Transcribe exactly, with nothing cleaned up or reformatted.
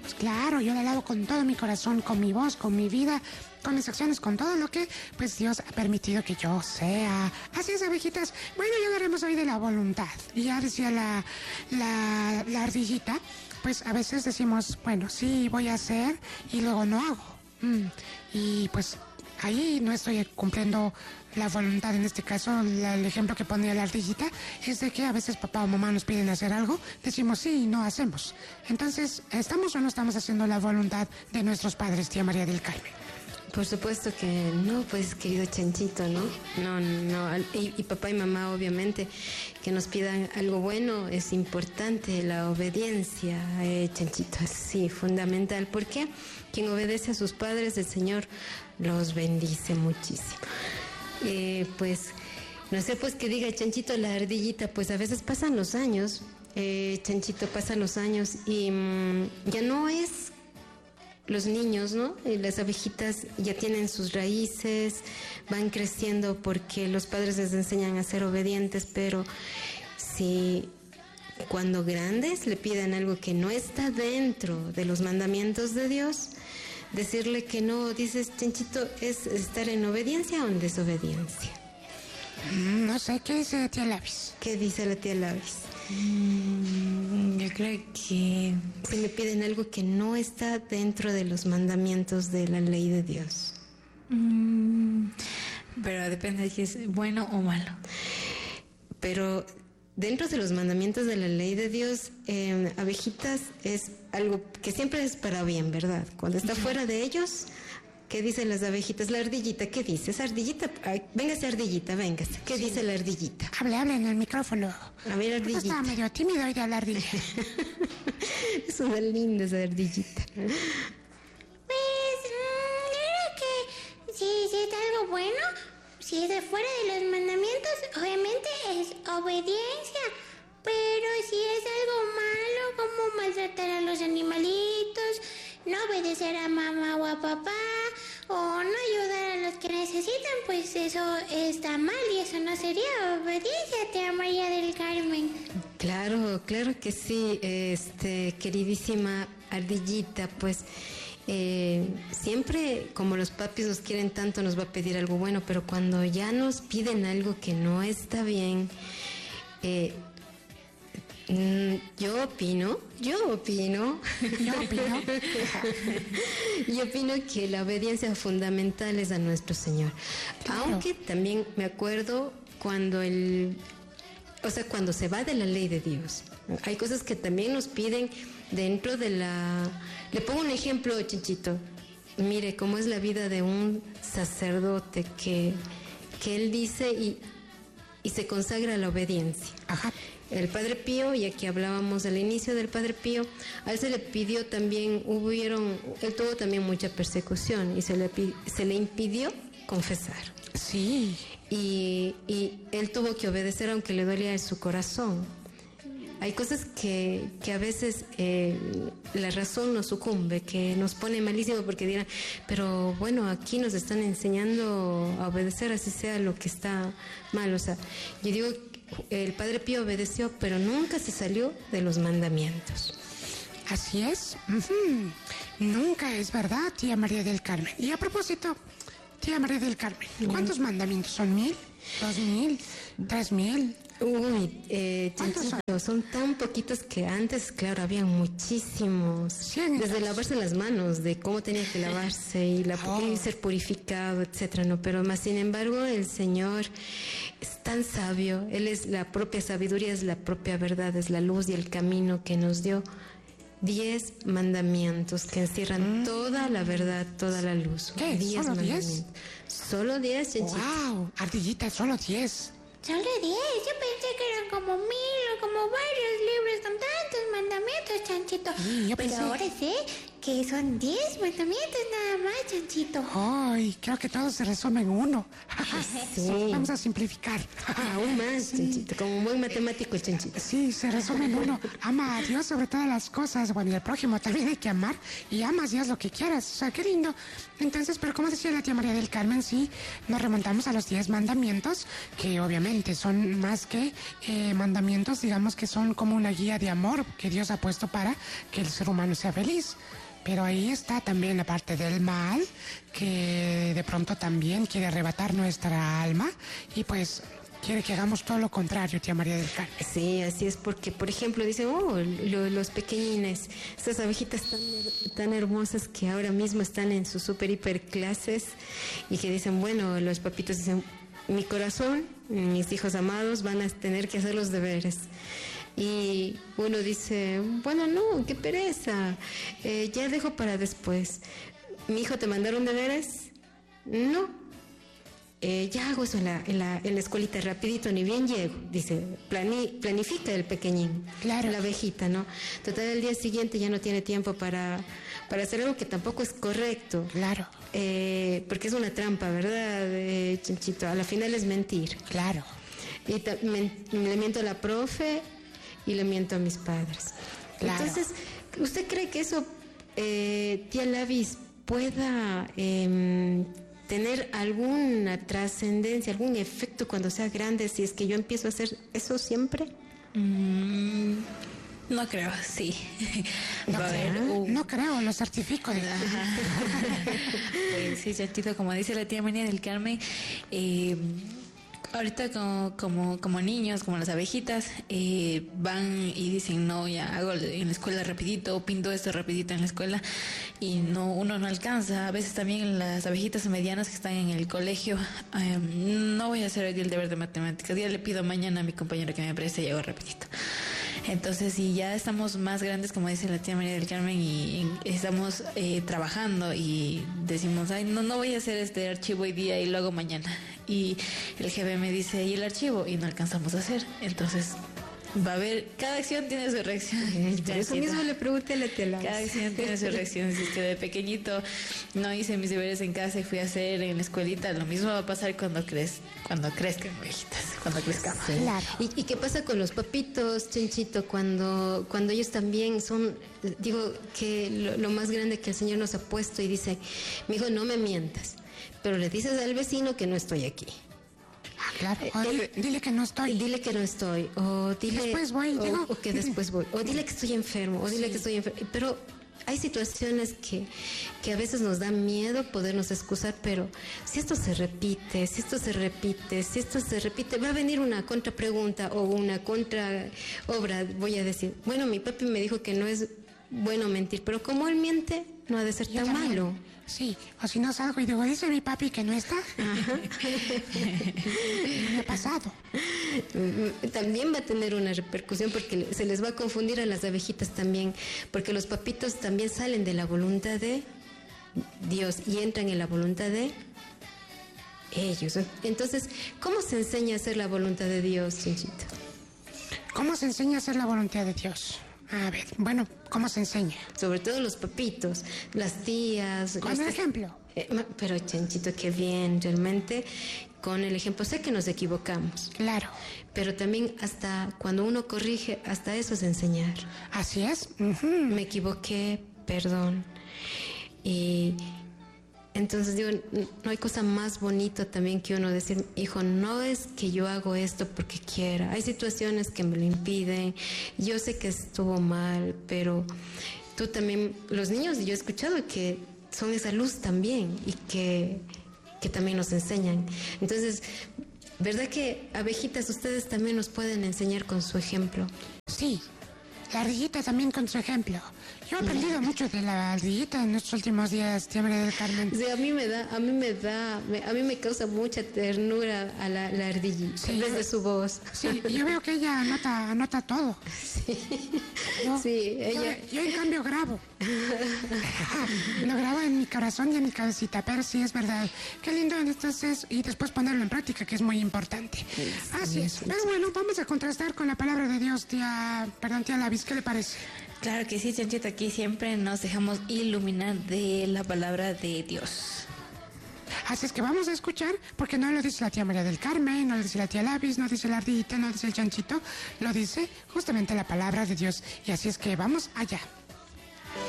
pues claro, yo la alabo con todo mi corazón, con mi voz, con mi vida, con mis acciones, con todo lo que pues Dios ha permitido que yo sea. Así es, abejitas. Bueno, ya hablaremos hoy de la voluntad. Y ya decía la, la, la ardillita, pues a veces decimos, bueno, sí, voy a hacer y luego no hago. Mm, y pues ahí no estoy cumpliendo la voluntad. En este caso, la, el ejemplo que ponía la ardillita es de que a veces papá o mamá nos piden hacer algo, decimos sí y no hacemos. Entonces, ¿estamos o no estamos haciendo la voluntad de nuestros padres, tía María del Carmen? Por supuesto que no, pues querido Chanchito, ¿no? No, no, y, y papá y mamá obviamente que nos pidan algo bueno es importante, la obediencia, eh, Chanchito, es sí, fundamental, porque quien obedece a sus padres, el Señor los bendice muchísimo. Eh, pues, no sé, pues que diga Chanchito la ardillita, pues a veces pasan los años, eh, Chanchito, pasan los años y mmm, ya no es los niños, ¿no? Y las abejitas ya tienen sus raíces, van creciendo porque los padres les enseñan a ser obedientes, pero si cuando grandes le piden algo que no está dentro de los mandamientos de Dios, decirle que no, dices, Chanchito, ¿es estar en obediencia o en desobediencia? Mm, no sé, ¿qué dice la tía Lavis? ¿Qué dice la tía Lavis? Mm, yo creo que... Si me piden algo que no está dentro de los mandamientos de la ley de Dios. Mm, pero depende de si es bueno o malo. Pero dentro de los mandamientos de la ley de Dios, eh, abejitas es algo que siempre es para bien, ¿verdad? Cuando está fuera de ellos, ¿qué dicen las abejitas? La ardillita, ¿qué dice? Esa ardillita, ay, véngase ardillita, véngase. ¿Qué sí. dice la ardillita? Hable, hable en el micrófono. A ver, ardillita. Estaba medio tímido hoy de hablar, ardillita. Es una linda esa ardillita. Pues, mmm, creo que si, si es algo bueno, si es de fuera de los mandamientos, obviamente es obediencia. Pero si es algo malo, como maltratar a los animalitos, no obedecer a mamá o a papá, o no ayudar a los que necesitan, pues eso está mal y eso no sería obediencia, tía María del Carmen. Claro, claro que sí, este, queridísima ardillita, pues eh, siempre como los papis nos quieren tanto nos va a pedir algo bueno, pero cuando ya nos piden algo que no está bien, eh, Yo opino, yo opino, yo opino, yo opino que la obediencia fundamental es a nuestro Señor. Claro. Aunque también me acuerdo cuando el, o sea, cuando se va de la ley de Dios, hay cosas que también nos piden dentro de la. Le pongo un ejemplo, Chanchito. Mire cómo es la vida de un sacerdote que que él dice y y se consagra a la obediencia. Ajá. El Padre Pío, y aquí hablábamos al inicio del Padre Pío, a él se le pidió también, hubieron, él tuvo también mucha persecución y se le, se le impidió confesar. Sí. Y, y él tuvo que obedecer aunque le dolía en su corazón. Hay cosas que, que a veces eh, la razón nos sucumbe, que nos pone malísimo porque dirán, pero bueno, aquí nos están enseñando a obedecer, así sea lo que está mal. O sea, yo digo, el Padre Pío obedeció, pero nunca se salió de los mandamientos. Así es. Uh-huh. Nunca, es verdad, tía María del Carmen. Y a propósito, tía María del Carmen, ¿cuántos uh-huh. mandamientos son? ¿Mil? ¿Dos mil? ¿Tres mil? Uy, eh, Chanchito, son? son tan poquitos que antes, claro, había muchísimos. ¿Cien? Desde lavarse las manos, de cómo tenía que lavarse y, la, oh. y ser purificado, etcétera, ¿no? Pero más sin embargo, el Señor es tan sabio. Él es la propia sabiduría, es la propia verdad, es la luz y el camino que nos dio. Diez mandamientos que encierran mm. toda la verdad, toda la luz. ¿Qué? Diez ¿Solo mandamientos. diez? Solo diez, Chanchito. Wow, ardillita, solo diez. Solo diez, yo pensé que eran como mil o como varios libros con tantos mandamientos, Chanchito. Sí, yo Pero pensé. ahora sé que son diez mandamientos nada más, Chanchito. Ay, creo que todo se resume en uno. Sí. Vamos a simplificar. Aún más, Chanchito, como un buen matemático, Chanchito. Sí, se resume en uno. Ama a Dios sobre todas las cosas. Bueno, y al prójimo también hay que amar. Y amas y haz lo que quieras. O sea, qué lindo. Entonces, pero como decía la tía María del Carmen, sí, nos remontamos a los diez mandamientos, que obviamente son más que eh, mandamientos, digamos que son como una guía de amor que Dios ha puesto para que el ser humano sea feliz. Pero ahí está también la parte del mal, que de pronto también quiere arrebatar nuestra alma y pues quiere que hagamos todo lo contrario, tía María del Carmen. Sí, así es, porque, por ejemplo, dicen, oh, lo- los pequeñines, estas abejitas tan, tan hermosas que ahora mismo están en sus super hiper clases y que dicen, bueno, los papitos dicen, mi corazón, mis hijos amados van a tener que hacer los deberes. Y uno dice, bueno, no, qué pereza, eh, ya dejo para después. ¿Mi hijo te mandaron deberes? No. Eh, ya hago eso en la, en, la, en la escuelita rapidito, ni bien llego, dice, plani, planifica el pequeñín, Claro. la abejita, ¿no? Total, el día siguiente ya no tiene tiempo para, para hacer algo que tampoco es correcto. Claro, Eh, porque es una trampa, ¿verdad, eh, Chanchito? A la final es mentir. claro. Y ta- men- le miento a la profe y le miento a mis padres. Claro. Entonces, ¿usted cree que eso, eh, tía Lavis, pueda em, tener alguna trascendencia, algún efecto cuando sea grande si es que yo empiezo a hacer eso siempre? Mm, no creo, sí. No Va a haber creo, un- no creo, lo certifico. de- Pues sí, Chanchito, como dice la tía María del Carmen, eh, ahorita como, como, como niños, como las abejitas, eh, van y dicen, no, ya hago en la escuela rapidito, pinto esto rapidito en la escuela, y no, uno no alcanza. A veces también las abejitas medianas que están en el colegio, eh, no voy a hacer hoy día el deber de matemáticas, ya le pido mañana a mi compañero que me preste y hago rapidito. Entonces, si ya estamos más grandes, como dice la tía María del Carmen, y, y estamos eh, trabajando y decimos, ay, no, no voy a hacer este archivo hoy día y lo hago mañana. Y el jefe me dice, ¿y el archivo? Y no alcanzamos a hacer. Entonces, va a haber, cada acción tiene su reacción. Por eso mismo le pregunté a la tía Lavis. Cada acción tiene su reacción. Si es que de pequeñito no hice mis deberes en casa y fui a hacer en la escuelita, lo mismo va a pasar cuando crez, cuando crezcan, abejitas, cuando crezcamos. Claro. ¿Y, ¿Y qué pasa con los papitos, Chenchito, cuando, cuando ellos también son, digo, que lo, lo más grande que el Señor nos ha puesto y dice, mi hijo, no me mientas, pero le dices al vecino que no estoy aquí. Ah, claro. O dile, dile que no Y estoy. dile que no estoy, o dile... Después voy, o, digo. o que después voy, o dile que estoy enfermo, o dile que estoy enfermo. Pero hay situaciones que, que a veces nos da miedo podernos excusar, pero si esto se repite, si esto se repite, si esto se repite, va a venir una contrapregunta o una contra obra, voy a decir, bueno, mi papi me dijo que no es bueno mentir, pero como él miente, no ha de ser Yo tan también. malo. Sí, o si no salgo y digo, dice mi papi que no está. Me ha pasado. Mm, También va a tener una repercusión porque le- se les va a confundir a las abejitas también, porque los papitos también salen de la voluntad de Dios y entran en la voluntad de ellos. Entonces, ¿cómo se enseña a hacer la voluntad de Dios, Chinchito? ¿Cómo se enseña a hacer la voluntad de Dios? A ver, bueno, ¿cómo se enseña? Sobre todo los papitos, las tías. Con las el tías- ejemplo. Eh, ma- pero, Chinchito, qué bien, realmente, con el ejemplo. Sé que nos equivocamos, Claro. pero también hasta cuando uno corrige, hasta eso es enseñar. Así es. Ujú. Me equivoqué, perdón. Y entonces digo, n- no hay cosa más bonita también que uno decir, hijo, no es que yo hago esto porque quiera. Hay situaciones que me lo impiden. Yo sé que estuvo mal, pero tú también, los niños, yo he escuchado que son esa luz también y que, que también nos enseñan. Entonces, ¿verdad que abejitas ustedes también nos pueden enseñar con su ejemplo? Sí. La ardillita también con su ejemplo. Yo he aprendido mucho de la ardillita en estos últimos días, tía María del Carmen. Sí, a mí me da, a mí me da, me- a mí me causa mucha ternura a la, la ardillita, Sí. desde su voz. Sí, yo veo que ella anota, anota todo. Yo- Sí, yo- ella- Yo, en cambio grabo. Lo grabo en mi corazón y en mi cabecita, pero sí es verdad. Qué lindo entonces y después ponerlo en práctica, que es muy importante. Así es. Pero bueno, vamos a contrastar con la palabra de Dios, tía, perdón, tía Lavis, ¿qué le parece? Claro que sí, Chanchito, aquí siempre nos dejamos iluminar de la palabra de Dios. Así es que vamos a escuchar, porque no lo dice la tía María del Carmen, no lo dice la tía Labis, no dice la ardillita, no dice el chanchito, lo dice justamente la palabra de Dios. Y así es que vamos allá.